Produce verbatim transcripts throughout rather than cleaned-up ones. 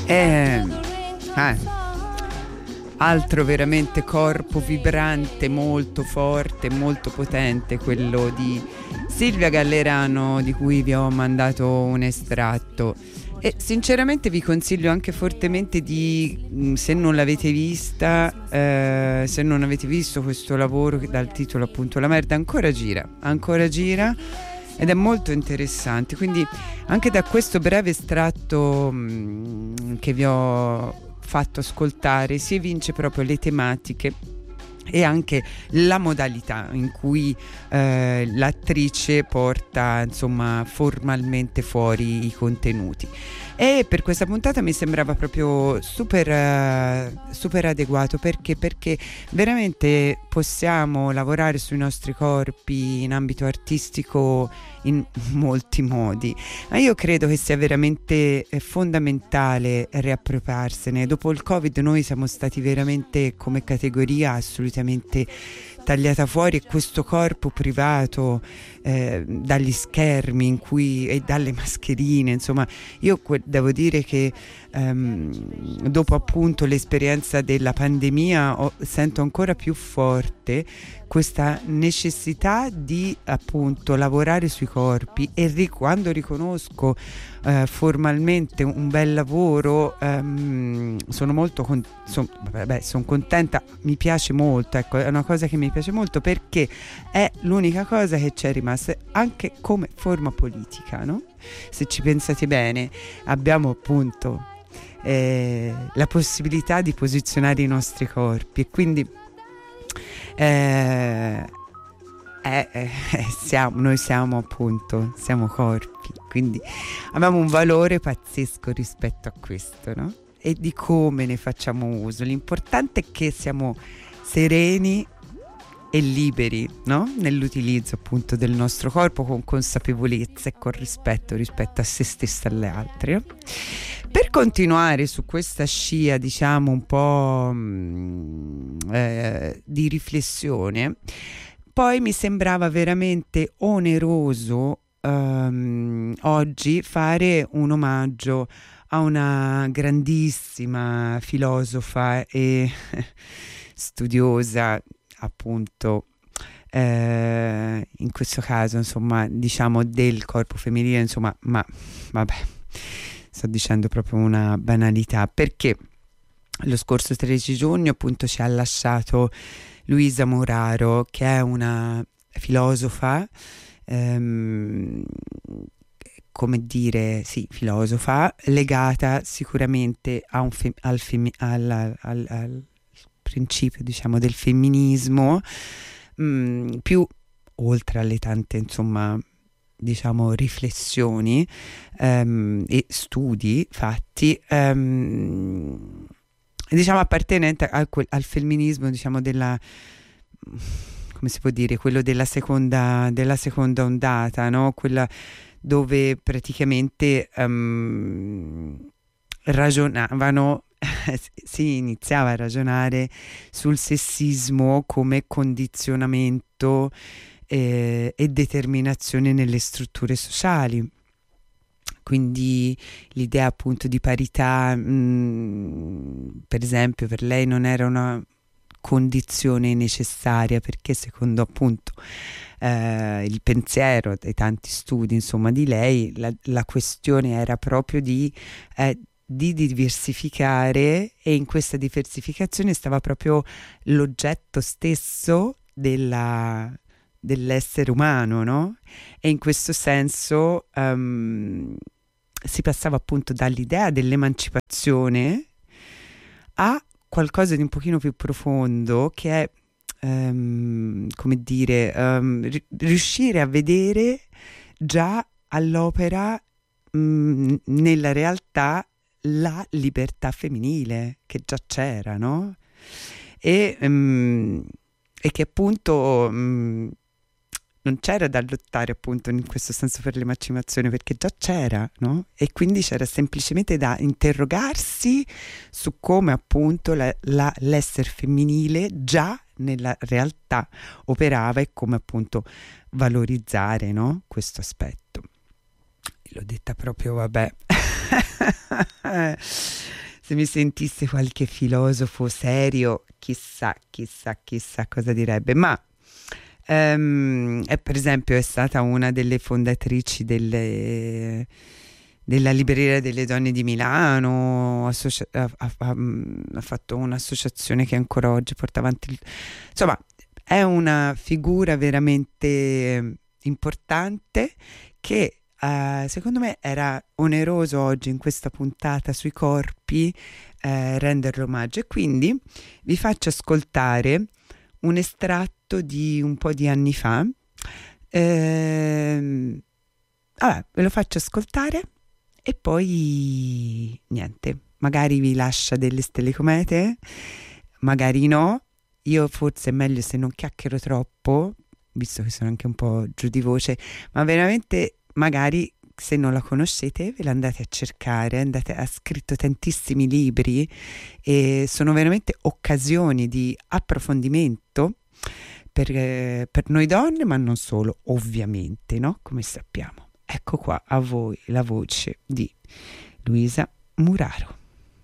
Eh, eh, altro veramente corpo vibrante, molto forte, molto potente, quello di Silvia Gallerano, di cui vi ho mandato un estratto. E sinceramente vi consiglio anche fortemente di, se non l'avete vista, eh, se non avete visto questo lavoro che dal titolo appunto La merda ancora gira, ancora gira, ed è molto interessante. Quindi anche da questo breve estratto mh, che vi ho fatto ascoltare si evince proprio le tematiche e anche la modalità in cui eh, l'attrice porta insomma formalmente fuori i contenuti. E per questa puntata mi sembrava proprio super, uh, super adeguato perché, perché veramente possiamo lavorare sui nostri corpi in ambito artistico in molti modi, ma io credo che sia veramente eh, fondamentale riappropriarsene. Dopo il Covid noi siamo stati veramente come categoria assolutamente tagliata fuori, e questo corpo privato eh, dagli schermi in cui, e dalle mascherine, insomma io que- devo dire che ehm, dopo appunto l'esperienza della pandemia ho, sento ancora più forte questa necessità di appunto lavorare sui corpi, e ri- quando riconosco eh, formalmente un bel lavoro ehm, sono molto con- son, vabbè, sono contenta, mi piace molto, ecco, è una cosa che mi piace molto perché è l'unica cosa che c'è rimasta anche come forma politica, no? Se ci pensate bene, abbiamo appunto eh, la possibilità di posizionare i nostri corpi, e quindi eh, eh, eh, siamo, noi siamo appunto siamo corpi, quindi abbiamo un valore pazzesco rispetto a questo, no? E di come ne facciamo uso. L'importante è che siamo sereni e liberi, no? Nell'utilizzo appunto del nostro corpo, con consapevolezza e con rispetto rispetto a se stessi e alle altre, no? Per continuare su questa scia, diciamo un po' mh, eh, di riflessione, poi mi sembrava veramente oneroso um, oggi fare un omaggio a una grandissima filosofa e studiosa, appunto, eh, in questo caso insomma diciamo del corpo femminile, insomma, ma vabbè, sto dicendo proprio una banalità, perché lo scorso tredici giugno appunto ci ha lasciato Luisa Muraro, che è una filosofa, ehm, come dire, sì, filosofa, legata sicuramente a un fe- al, femi- al, al, al, al principio, diciamo, del femminismo, mh, più oltre alle tante, insomma, diciamo, riflessioni ehm, e studi fatti, ehm, diciamo appartenente al, al femminismo, diciamo, della, come si può dire, quello della seconda, della seconda ondata, no? Quella dove praticamente um, ragionavano, si iniziava a ragionare sul sessismo come condizionamento eh, e determinazione nelle strutture sociali. Quindi l'idea appunto di parità, mh, per esempio, per lei non era una condizione necessaria, perché secondo appunto eh, il pensiero e tanti studi insomma di lei, la, la questione era proprio di, eh, di diversificare, e in questa diversificazione stava proprio l'oggetto stesso della dell'essere umano, no? E in questo senso um, si passava appunto dall'idea dell'emancipazione a qualcosa di un pochino più profondo, che è um, come dire um, riuscire a vedere già all'opera um, nella realtà la libertà femminile che già c'era, no? E, um, e che appunto um, non c'era da lottare appunto in questo senso per l'emancipazione, perché già c'era, no? E quindi c'era semplicemente da interrogarsi su come appunto la, la, l'essere femminile già nella realtà operava, e come appunto valorizzare, no? Questo aspetto. L'ho detta proprio, vabbè, se mi sentisse qualche filosofo serio, chissà, chissà, chissà cosa direbbe. Ma um, è, per esempio è stata una delle fondatrici delle, della Libreria delle Donne di Milano, associa- ha, ha, ha fatto un'associazione che ancora oggi porta avanti il, insomma è una figura veramente importante che uh, secondo me era oneroso oggi in questa puntata sui corpi uh, renderlo omaggio, e quindi vi faccio ascoltare un estratto di un po' di anni fa. Uh, vabbè, ve lo faccio ascoltare e poi niente, magari vi lascia delle stelle comete, magari no. Io forse è meglio se non chiacchiero troppo, visto che sono anche un po' giù di voce, ma veramente magari se non la conoscete ve la andate a cercare. Andate, ha scritto tantissimi libri e sono veramente occasioni di approfondimento per, eh, per noi donne, ma non solo, ovviamente, no? Come sappiamo. Ecco qua a voi la voce di Luisa Muraro.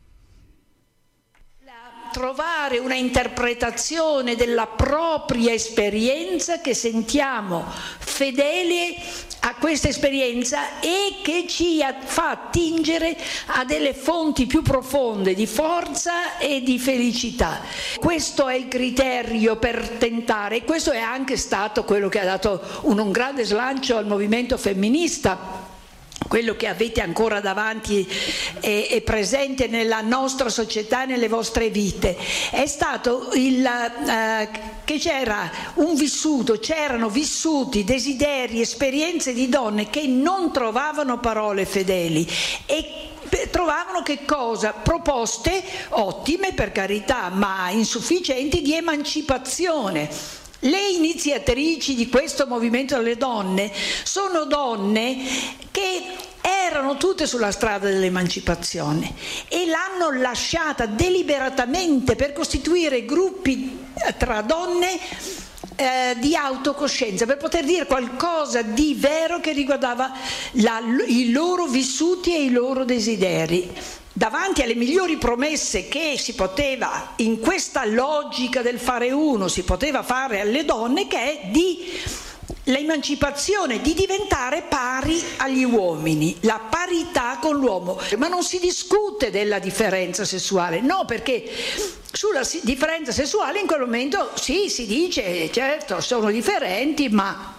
Trovare una interpretazione della propria esperienza che sentiamo fedele a questa esperienza e che ci fa attingere a delle fonti più profonde di forza e di felicità. Questo è il criterio per tentare, e questo è anche stato quello che ha dato un, un grande slancio al movimento femminista. Quello che avete ancora davanti e, e presente nella nostra società, nelle vostre vite, è stato il, uh, che c'era un vissuto, c'erano vissuti, desideri, esperienze di donne che non trovavano parole fedeli e trovavano che cosa? Proposte ottime, per carità, ma insufficienti, di emancipazione. Le iniziatrici di questo movimento delle donne sono donne che erano tutte sulla strada dell'emancipazione e l'hanno lasciata deliberatamente per costituire gruppi tra donne eh, di autocoscienza, per poter dire qualcosa di vero che riguardava la, i loro vissuti e i loro desideri. Davanti alle migliori promesse che si poteva, in questa logica del fare uno, si poteva fare alle donne, che è di l'emancipazione, di diventare pari agli uomini, la parità con l'uomo. Ma non si discute della differenza sessuale, no, perché sulla differenza sessuale in quel momento sì, si dice, certo, sono differenti, ma...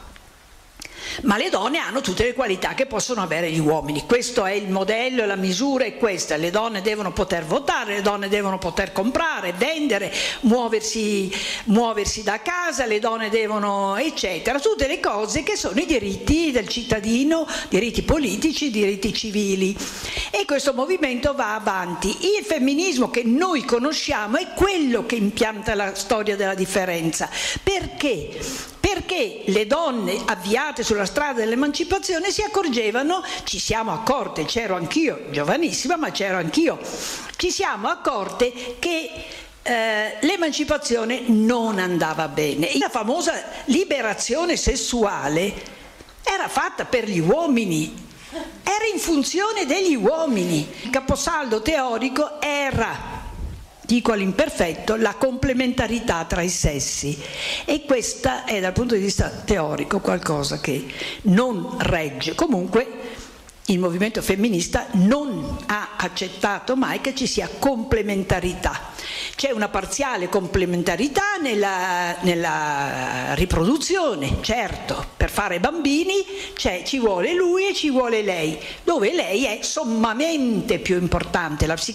ma le donne hanno tutte le qualità che possono avere gli uomini. Questo è il modello, la misura è questa: le donne devono poter votare, le donne devono poter comprare, vendere, muoversi, muoversi da casa, le donne devono eccetera, tutte le cose che sono i diritti del cittadino, diritti politici, diritti civili. E questo movimento va avanti. Il femminismo che noi conosciamo è quello che impianta la storia della differenza. Perché? Perché le donne avviate sulla strada dell'emancipazione si accorgevano, ci siamo accorte, c'ero anch'io, giovanissima, ma c'ero anch'io, ci siamo accorte che eh, l'emancipazione non andava bene. La famosa liberazione sessuale era fatta per gli uomini, era in funzione degli uomini. Il caposaldo teorico era, dico all'imperfetto, la complementarità tra i sessi, e questa è dal punto di vista teorico qualcosa che non regge. Comunque il movimento femminista non ha accettato mai che ci sia complementarità. C'è una parziale complementarità nella, nella riproduzione, certo, per fare bambini c'è, ci vuole lui e ci vuole lei, dove lei è sommamente più importante. La